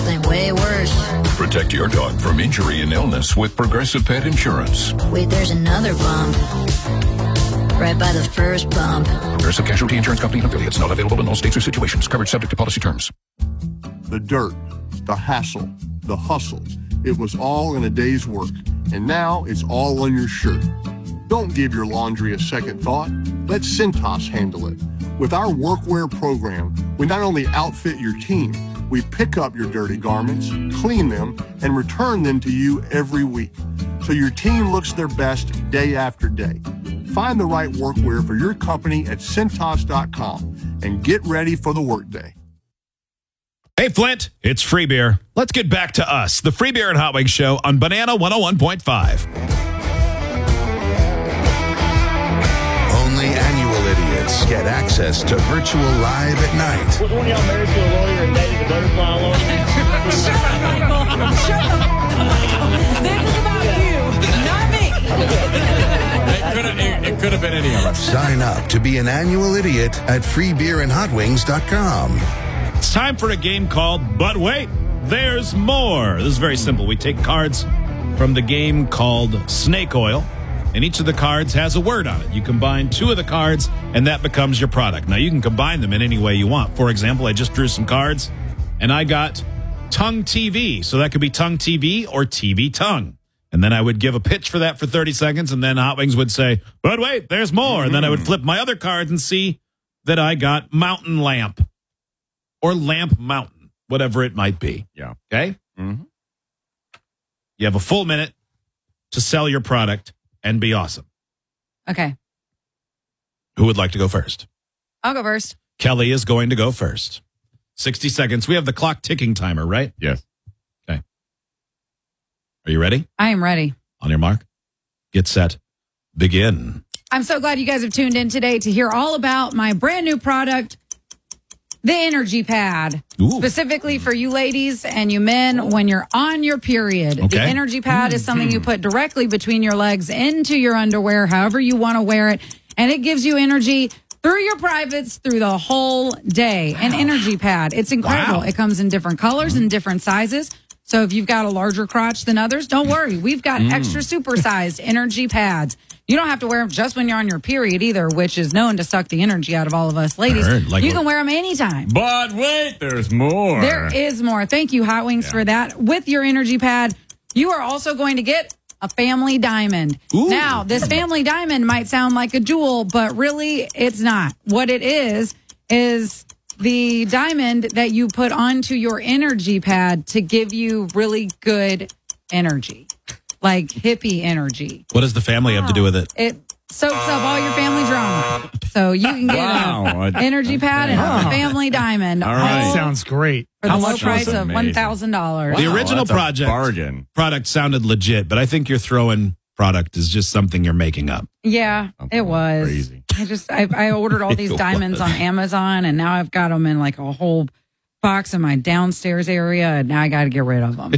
Way worse. Protect your dog from injury and illness with Progressive Pet Insurance. Wait, there's another bump. Right by the first bump. Progressive Casualty Insurance Company and affiliates. Not available in all states or situations. Coverage subject to policy terms. The dirt, the hassle, the hustle. It was all in a day's work. And now it's all on your shirt. Don't give your laundry a second thought. Let Cintas handle it. With our workwear program, we not only outfit your team, we pick up your dirty garments, clean them, and return them to you every week. So your team looks their best day after day. Find the right workwear for your company at Cintas.com and get ready for the workday. Hey, Flint, it's Free Beer. Let's get back to us, the Free Beer and Hot Wings Show on Banana 101.5. Only annual idiots get access to virtual live at night. Was one of y'all married to a lawyer and dated a butterfly lawyer? Shut up, Michael. Shut up. This is about you, not me. It could have been any of us. Sign up to be an annual idiot at freebeerandhotwings.com. It's time for a game called But Wait, There's More. This is very simple. We take cards from the game called Snake Oil, and each of the cards has a word on it. You combine two of the cards, and that becomes your product. Now, you can combine them in any way you want. For example, I just drew some cards, and I got Tongue TV. So that could be Tongue TV or TV Tongue. And then I would give a pitch for that for 30 seconds, and then Hot Wings would say, but wait, there's more. And then I would flip my other cards and see that I got Mountain Lamp or Lamp Mountain, whatever it might be. Yeah. Okay? Mm-hmm. You have a full minute to sell your product and be awesome. Okay. Who would like to go first? I'll go first. Kelly is going to go first. 60 seconds. We have the clock ticking timer, right? Yes. Okay. Are you ready? I am ready. On your mark. Get set. Begin. I'm so glad you guys have tuned in today to hear all about my brand new product, the Energy Pad. Ooh. Specifically for you ladies and you men when you're on your period. Okay. The Energy Pad is something you put directly between your legs into your underwear, however you want to wear it. And it gives you energy through your privates through the whole day. An Energy Pad. It's incredible. Wow. It comes in different colors and different sizes. So if you've got a larger crotch than others, don't worry. We've got extra supersized Energy Pads. You don't have to wear them just when you're on your period either, which is known to suck the energy out of all of us ladies. You can wear them anytime. But wait, there's more. There is more. Thank you, Hot Wings, for that. With your Energy Pad, you are also going to get a family diamond. Ooh. Now, this family diamond might sound like a jewel, but really it's not. What it is the diamond that you put onto your Energy Pad to give you really good energy, like hippie energy. What does the family have to do with it? It soaks up all your family drama. So you can get an Energy Pad and a family diamond. All right. all Sounds great. For the low price of amazing. $1,000. The original that's a bargain. product sounded legit, but I think your throw-in product is just something you're making up. Yeah, it was. Crazy. I ordered all these diamonds on Amazon, and now I've got them in like a whole box in my downstairs area, and now I got to get rid of them.